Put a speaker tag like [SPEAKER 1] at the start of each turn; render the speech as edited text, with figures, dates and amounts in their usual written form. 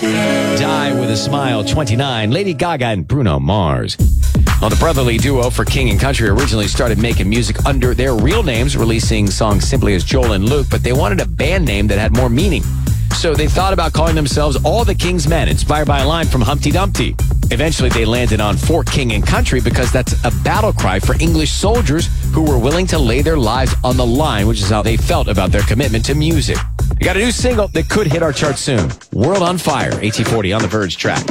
[SPEAKER 1] Die with a Smile, 29. Lady Gaga and Bruno Mars. Well, the brotherly duo for King and Country originally started making music under their real names, releasing songs simply as Joel and Luke, but they wanted a band name that had more meaning. So they thought about calling themselves All the King's Men, inspired by a line from Humpty Dumpty. Eventually, they landed on For King and Country because that's a battle cry for English soldiers who were willing to lay their lives on the line, which is how they felt about their commitment to music. We got a new single that could hit our charts soon. World on Fire, AT40 on the Verge track.